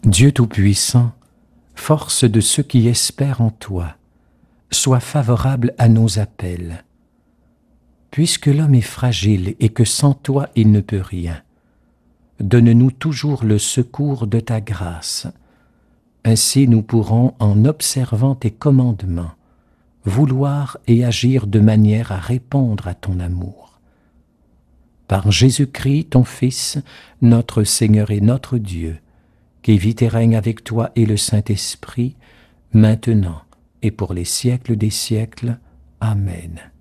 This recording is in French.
Dieu Tout-Puissant, force de ceux qui espèrent en toi, sois favorable à nos appels. Puisque l'homme est fragile et que sans toi il ne peut rien, donne-nous toujours le secours de ta grâce. Ainsi nous pourrons, en observant tes commandements, vouloir et agir de manière à répondre à ton amour. Par Jésus-Christ, ton Fils, notre Seigneur et notre Dieu, qui vit et règne avec toi et le Saint-Esprit, maintenant et pour les siècles des siècles. Amen.